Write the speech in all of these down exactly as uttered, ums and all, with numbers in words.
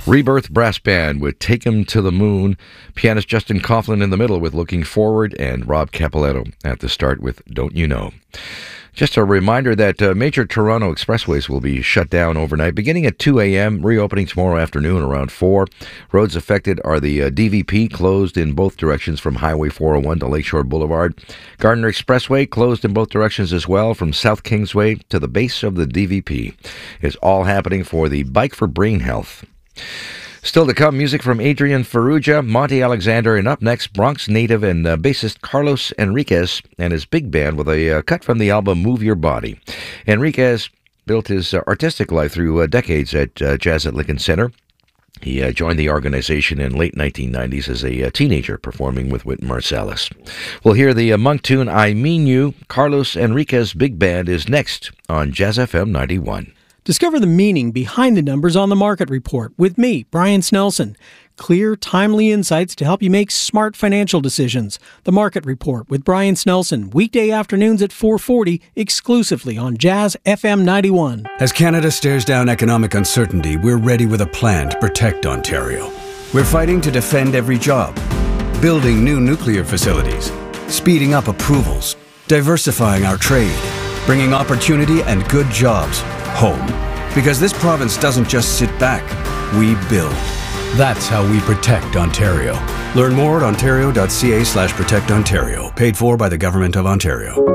Rebirth Brass Band with Take 'Em to the Moon. Pianist Justin Coughlin in the middle with Looking Forward, and Rob Capoletto at the start with Don't You Know. Just a reminder that uh, major Toronto expressways will be shut down overnight, beginning at two a.m., reopening tomorrow afternoon around four. Roads affected are the uh, D V P, closed in both directions from Highway four oh one to Lakeshore Boulevard. Gardiner Expressway, closed in both directions as well, from South Kingsway to the base of the D V P. It's all happening for the Bike for Brain Health. Still to come, music from Adrian Ferrugia, Monty Alexander, and up next, Bronx native and uh, bassist Carlos Enriquez and his big band with a uh, cut from the album Move Your Body. Enriquez built his uh, artistic life through uh, decades at uh, Jazz at Lincoln Center. He uh, joined the organization in late nineteen nineties as a uh, teenager, performing with Wynton Marsalis. We'll hear the uh, monk tune I Mean You. Carlos Enriquez Big Band is next on Jazz F M ninety-one. Discover the meaning behind the numbers on the Market Report with me, Brian Snelson. Clear, timely insights to help you make smart financial decisions. The Market Report with Brian Snelson, weekday afternoons at four forty, exclusively on Jazz F M ninety-one. As Canada stares down economic uncertainty, we're ready with a plan to protect Ontario. We're fighting to defend every job, building new nuclear facilities, speeding up approvals, diversifying our trade, bringing opportunity and good jobs home. Because this province doesn't just sit back, we build. That's how we protect Ontario. Learn more at ontario.ca slash protect Ontario. Paid for by the Government of Ontario.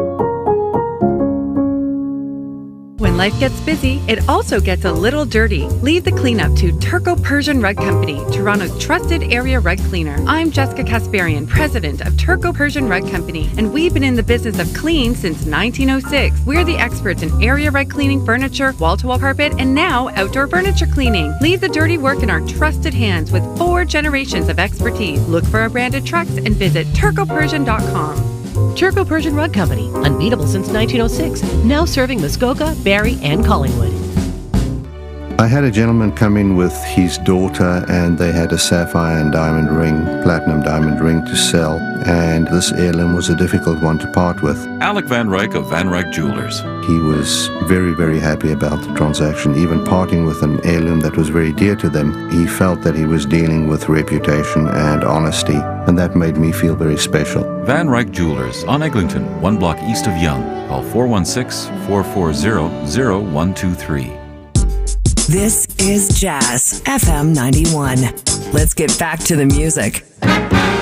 When life gets busy, it also gets a little dirty. Leave the cleanup to Turco Persian Rug Company, Toronto's trusted area rug cleaner. I'm Jessica Kasparian, president of Turco Persian Rug Company, and we've been in the business of clean since nineteen oh six. We're the experts in area rug cleaning, furniture, wall-to-wall carpet, and now outdoor furniture cleaning. Leave the dirty work in our trusted hands with four generations of expertise. Look for our branded trucks and visit turco persian dot com. Turco Persian Rug Company, unbeatable since nineteen oh six, now serving Muskoka, Barrie, and Collingwood. I had a gentleman come in with his daughter, and they had a sapphire and diamond ring, platinum diamond ring to sell, and this heirloom was a difficult one to part with. Alec Van Ryk of Van Ryk Jewelers. He was very, very happy about the transaction, even parting with an heirloom that was very dear to them. He felt that he was dealing with reputation and honesty, and that made me feel very special. Van Ryk Jewelers on Eglinton, one block east of Yonge. Call four one six, four four zero, zero one two three. This is Jazz F M ninety-one. Let's get back to the music.